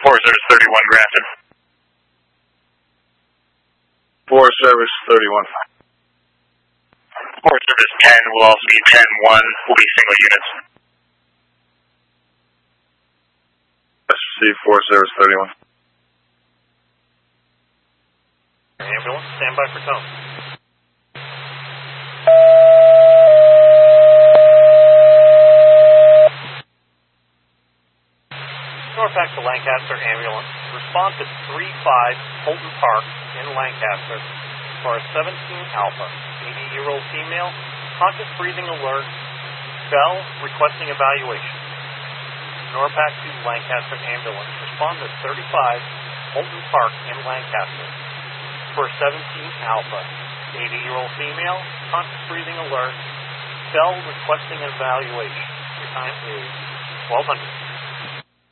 Forest Service 31 Grafton. Forest Service 31. Forest Service 10 will also be 10-1, will be single units. Received Forest Service 31. Ambulance, stand by for tone. Norpac to Lancaster ambulance. Respond to 35 Holton Park in Lancaster for a 17 Alpha, 80-year-old female, conscious breathing alert, bell requesting evaluation. Norpac to Lancaster ambulance. Respond to 35 Holton Park in Lancaster for a 17 Alpha, 80-year-old female, conscious breathing alert, bell requesting evaluation. Your time is 1200.